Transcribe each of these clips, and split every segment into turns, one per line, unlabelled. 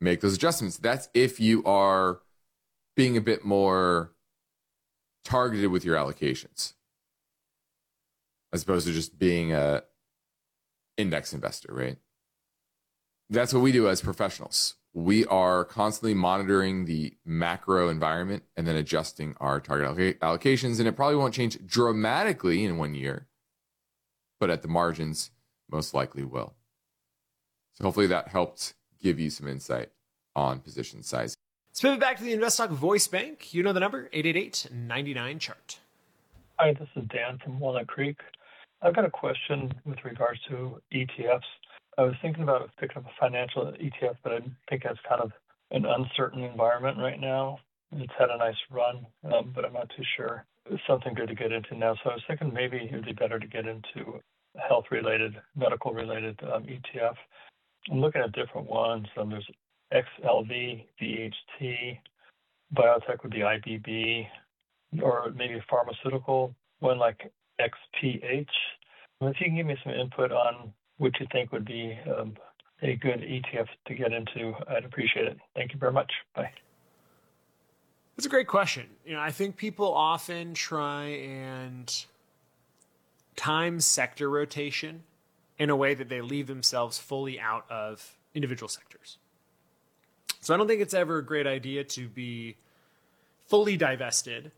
make those adjustments. That's if you are being a bit more targeted with your allocations, as opposed to just being a index investor, right? That's what we do as professionals. We are constantly monitoring the macro environment and then adjusting our target allocations. And it probably won't change dramatically in 1 year, but at the margins, most likely will. So hopefully that helped give you some insight on position size.
Let's pivot back to the InvestTalk Voice Bank. You know the number, 888-99-CHART.
Hi, this is Dan from Walnut Creek. I've got a question with regards to ETFs. I was thinking about picking up a financial ETF, but I think that's kind of an uncertain environment right now. It's had a nice run, but I'm not too sure. It's something good to get into now. So I was thinking maybe it would be better to get into health-related, medical-related ETF. I'm looking at different ones. There's XLV, VHT, biotech would be IBB, or maybe a pharmaceutical one like XPH. If you can give me some input on what you think would be a good ETF to get into, I'd appreciate it. Thank you very much. Bye.
That's a great question. I think people often try and time sector rotation in a way that they leave themselves fully out of individual sectors. So I don't think it's ever a great idea to be fully divested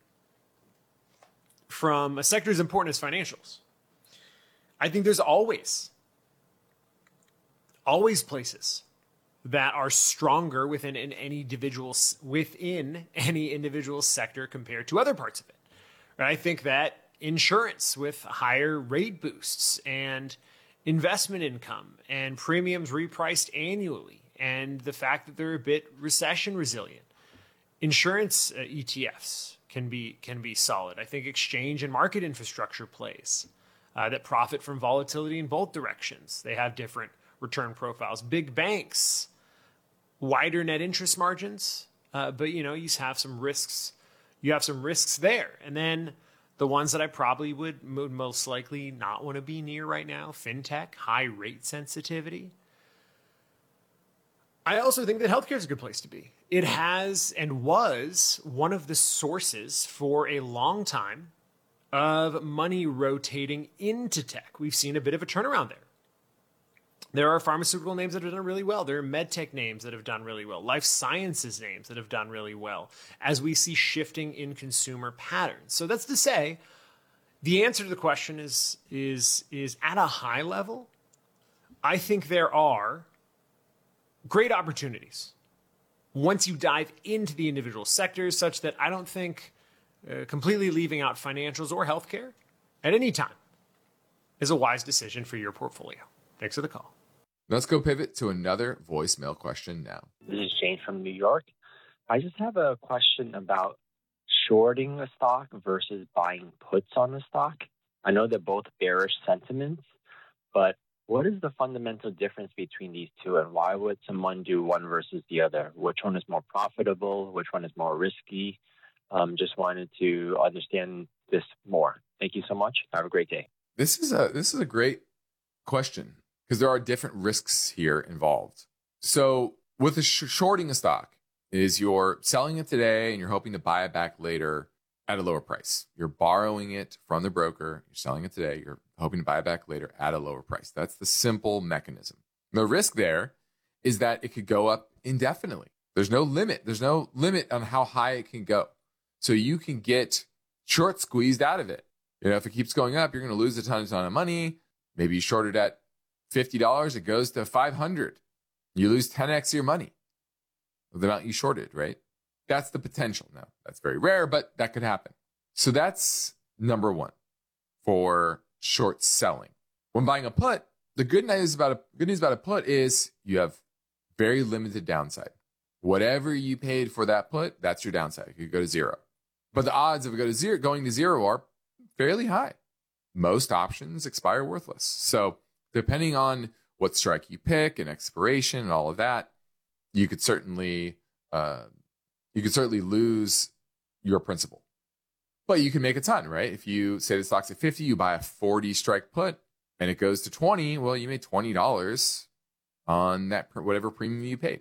from a sector as important as financials. I think there's always places that are stronger within any individual sector compared to other parts of it. Right? I think that insurance with higher rate boosts and investment income and premiums repriced annually, and the fact that they're a bit recession resilient, insurance ETFs can be solid. I think exchange and market infrastructure plays that profit from volatility in both directions. They have different return profiles. Big banks, wider net interest margins, but you have some risks. You have some risks there, and then the ones that I probably would most likely not want to be near right now: fintech, high rate sensitivity. I also think that healthcare is a good place to be. It has and was one of the sources for a long time of money rotating into tech. We've seen a bit of a turnaround there. There are pharmaceutical names that have done really well. There are medtech names that have done really well. Life sciences names that have done really well as we see shifting in consumer patterns. So that's to say, the answer to the question is at a high level, I think there are great opportunities once you dive into the individual sectors, such that I don't think completely leaving out financials or healthcare at any time is a wise decision for your portfolio. Thanks for the call.
Let's go pivot to another voicemail question now.
This is Shane from New York. I just have a question about shorting a stock versus buying puts on the stock. I know they're both bearish sentiments, but what is the fundamental difference between these two, and why would someone do one versus the other? Which one is more profitable? Which one is more risky? Just wanted to understand this more. Thank you so much. Have a great day.
This is a great question, because there are different risks here involved. So with shorting a stock is you're selling it today and you're hoping to buy it back later at a lower price. You're borrowing it from the broker. You're selling it today. You're hoping to buy it back later at a lower price. That's the simple mechanism. The risk there is that it could go up indefinitely. There's no limit. There's no limit on how high it can go. So you can get short squeezed out of it. If it keeps going up, you're going to lose a ton of money. Maybe you shorted at $50, it goes to $500. You lose 10x your money of the amount you shorted, right? That's the potential. Now, that's very rare, but that could happen. So that's number one for short selling. When buying a put, the good news about a put is you have very limited downside. Whatever you paid for that put, that's your downside. It could go to zero. But the odds of it going to zero are fairly high. Most options expire worthless. So depending on what strike you pick and expiration and all of that, you could certainly lose your principal. But you can make a ton, right? If you say the stock's at 50, you buy a 40 strike put and it goes to 20, well, you made $20 on that, whatever premium you paid.